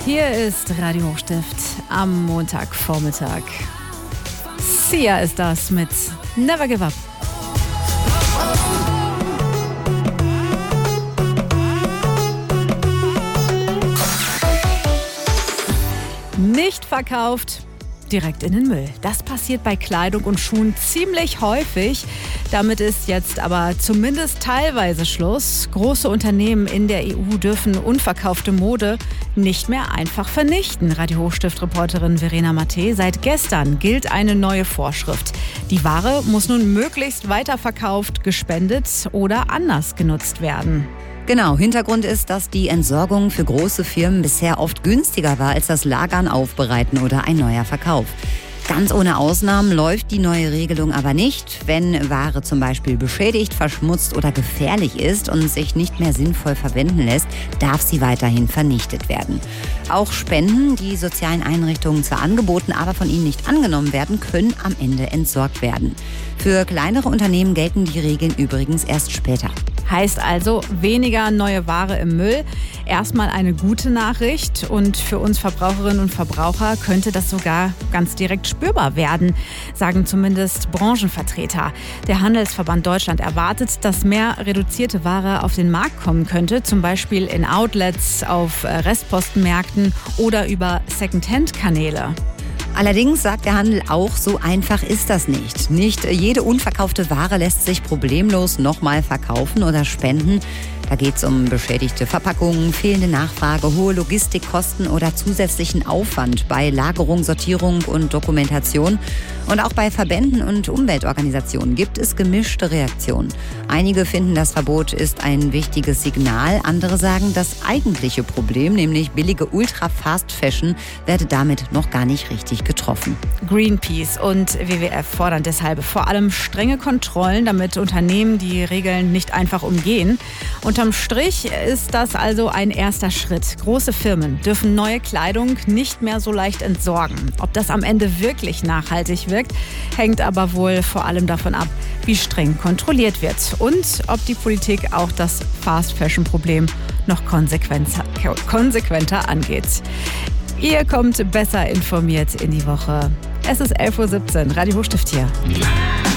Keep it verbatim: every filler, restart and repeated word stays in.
Hier ist Radio Hochstift am Montagvormittag. Sia ist das mit Never Give Up. Nicht verkauft, direkt in den Müll. Das passiert bei Kleidung und Schuhen ziemlich häufig. Damit ist jetzt aber zumindest teilweise Schluss. Große Unternehmen in der E U dürfen unverkaufte Mode nicht mehr einfach vernichten. Radio Hochstift-Reporterin Verena Mattei. Seit gestern gilt eine neue Vorschrift. Die Ware muss nun möglichst weiterverkauft, gespendet oder anders genutzt werden. Genau, Hintergrund ist, dass die Entsorgung für große Firmen bisher oft günstiger war als das Lagern, Aufbereiten oder ein neuer Verkauf. Ganz ohne Ausnahmen läuft die neue Regelung aber nicht. Wenn Ware zum Beispiel beschädigt, verschmutzt oder gefährlich ist und sich nicht mehr sinnvoll verwenden lässt, darf sie weiterhin vernichtet werden. Auch Spenden, die sozialen Einrichtungen zwar angeboten, aber von ihnen nicht angenommen werden, können am Ende entsorgt werden. Für kleinere Unternehmen gelten die Regeln übrigens erst später. Heißt also weniger neue Ware im Müll. Erstmal eine gute Nachricht und für uns Verbraucherinnen und Verbraucher könnte das sogar ganz direkt spürbar werden, sagen zumindest Branchenvertreter. Der Handelsverband Deutschland erwartet, dass mehr reduzierte Ware auf den Markt kommen könnte, zum Beispiel in Outlets, auf Restpostenmärkten oder über Second-Hand-Kanäle. Allerdings sagt der Handel auch, so einfach ist das nicht. Nicht jede unverkaufte Ware lässt sich problemlos nochmal verkaufen oder spenden. Da geht es um beschädigte Verpackungen, fehlende Nachfrage, hohe Logistikkosten oder zusätzlichen Aufwand bei Lagerung, Sortierung und Dokumentation. Und auch bei Verbänden und Umweltorganisationen gibt es gemischte Reaktionen. Einige finden, das Verbot ist ein wichtiges Signal. Andere sagen, das eigentliche Problem, nämlich billige Ultra-Fast-Fashion, werde damit noch gar nicht richtig getroffen. Greenpeace und W W F fordern deshalb vor allem strenge Kontrollen, damit Unternehmen die Regeln nicht einfach umgehen. Unterm Strich ist das also ein erster Schritt. Große Firmen dürfen neue Kleidung nicht mehr so leicht entsorgen. Ob das am Ende wirklich nachhaltig wirkt, hängt aber wohl vor allem davon ab, wie streng kontrolliert wird und ob die Politik auch das Fast-Fashion-Problem noch konsequenter, konsequenter angeht. Ihr kommt besser informiert in die Woche. Es ist elf Uhr siebzehn, Radio Hochstift hier.